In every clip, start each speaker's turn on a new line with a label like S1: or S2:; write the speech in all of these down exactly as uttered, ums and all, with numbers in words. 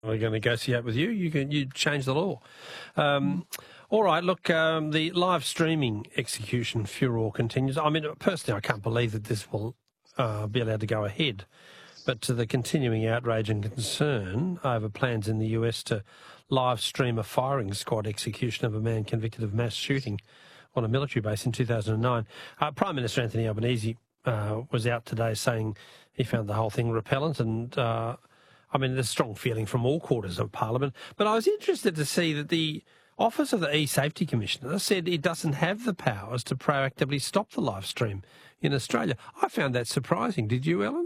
S1: We're going to negotiate with you. You can you change the law. Um, all right. Look, um, the live streaming execution furor continues. I mean, personally, I can't believe that this will uh, be allowed to go ahead. But to the continuing outrage and concern over plans in the U S to live stream a firing squad execution of a man convicted of mass shooting on a military base in two thousand nine, uh, Prime Minister Anthony Albanese uh, was out today saying he found the whole thing repellent and. Uh, I mean, there's a strong feeling from all quarters of Parliament. But I was interested to see that the Office of the E-Safety Commissioner said it doesn't have the powers to proactively stop the live stream in Australia. I found that surprising. Did you, Ellen?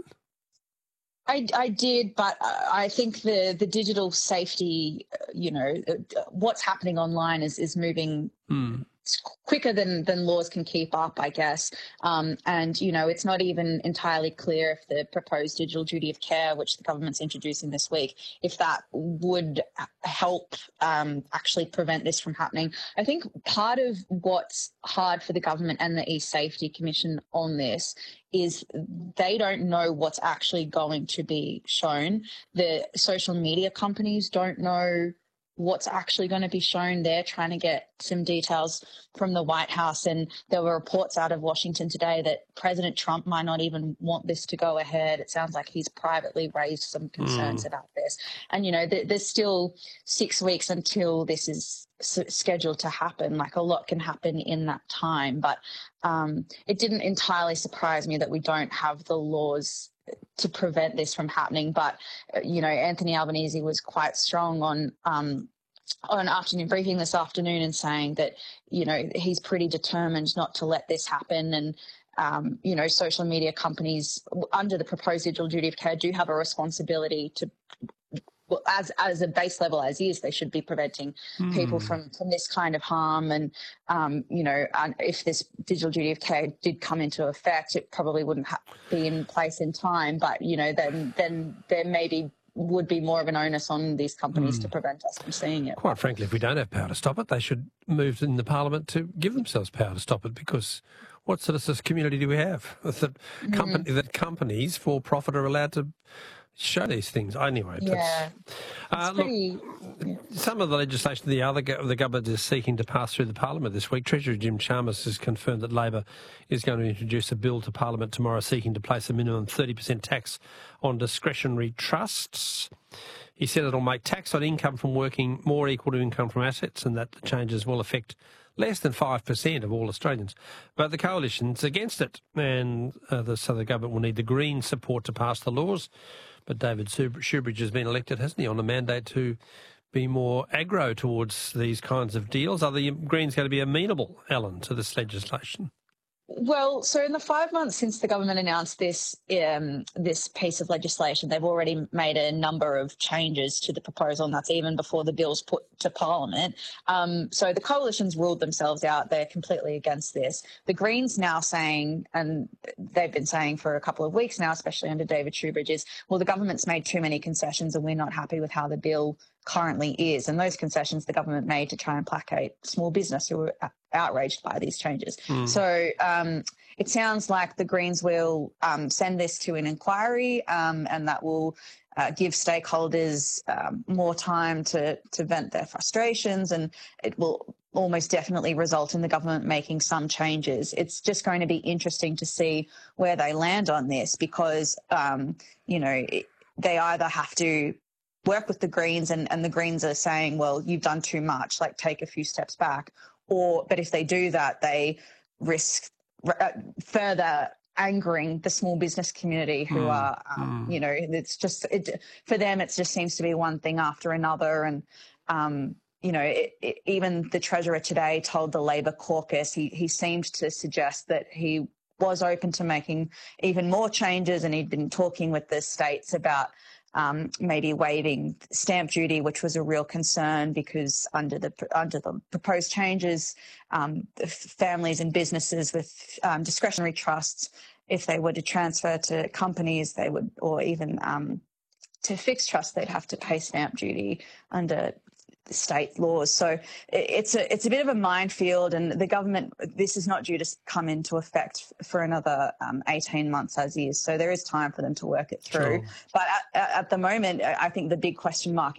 S2: I, I did, but I think the, the digital safety, you know, what's happening online is, is moving mm. quicker than, than laws can keep up, I guess. Um, and, you know, it's not even entirely clear if the proposed digital duty of care, which the government's introducing this week, if that would help um, actually prevent this from happening. I think part of what's hard for the government and the E-Safety Commission on this is they don't know what's actually going to be shown. The social media companies don't know what's actually going to be shown. They're trying to get some details from the White House, and there were reports out of Washington today that President Trump might not even want this to go ahead. It sounds like he's privately raised some concerns mm. about this. And, you know, th- there's still six weeks until this is s- scheduled to happen. Like, a lot can happen in that time. But um, it didn't entirely surprise me that we don't have the laws to prevent this from happening. But, you know, Anthony Albanese was quite strong on um, on an afternoon briefing this afternoon and saying that, you know, he's pretty determined not to let this happen. And, um, you know, social media companies under the proposed digital duty of care do have a responsibility to, well, as as a base level as is, they should be preventing mm. people from, from this kind of harm. And, um, you know, if this digital duty of care did come into effect, it probably wouldn't ha- be in place in time. But, you know, then then there maybe would be more of an onus on these companies mm. to prevent us from seeing it.
S1: Quite frankly, if we don't have power to stop it, they should move in the Parliament to give themselves power to stop it, because what sort of community do we have? That, mm. company, that companies for profit are allowed to show these things. Anyway,
S2: yeah.
S1: Uh,
S2: pretty,
S1: look,
S2: yeah.
S1: some of the legislation the other the government is seeking to pass through the Parliament this week. Treasurer Jim Chalmers has confirmed that Labor is going to introduce a bill to Parliament tomorrow seeking to place a minimum thirty percent tax on discretionary trusts. He said it'll make tax on income from working more equal to income from assets, and that the changes will affect less than five percent of all Australians. But the coalition's against it, and uh, the, so the government will need the Greens' support to pass the laws. But David Shoebridge has been elected, hasn't he, on a mandate to be more aggro towards these kinds of deals. Are the Greens going to be amenable, Ellen, to this legislation?
S2: Well, so in the five months since the government announced this um, this piece of legislation, they've already made a number of changes to the proposal, and that's even before the bill's put to Parliament. Um, so the coalition's ruled themselves out. They're completely against this. The Greens now saying, and they've been saying for a couple of weeks now, especially under David Shoebridge, is, well, the government's made too many concessions and we're not happy with how the bill currently is. And those concessions the government made to try and placate small business who were outraged by these changes. Mm. So um, it sounds like the Greens will um, send this to an inquiry um, and that will uh, give stakeholders um, more time to, to vent their frustrations, and it will almost definitely result in the government making some changes. It's just going to be interesting to see where they land on this, because, um, you know, it, they either have to work with the Greens and, and the Greens are saying, well, you've done too much, like take a few steps back. Or, but if they do that, they risk uh, further angering the small business community who mm. are, um, mm. you know, it's just, it, for them, it just seems to be one thing after another. And, um, you know, it, it, even the Treasurer today told the Labor caucus, he, he seemed to suggest that he was open to making even more changes, and he'd been talking with the states about Um, maybe waiving stamp duty, which was a real concern because under the under the proposed changes, um, the families and businesses with um, discretionary trusts, if they were to transfer to companies, they would, or even um, to fixed trusts, they'd have to pay stamp duty under state laws. So it's a it's a bit of a minefield, and the government, this is not due to come into effect for another um, eighteen months as is. So there is time for them to work it through.
S1: Sure.
S2: But at, at the moment, I think the big question mark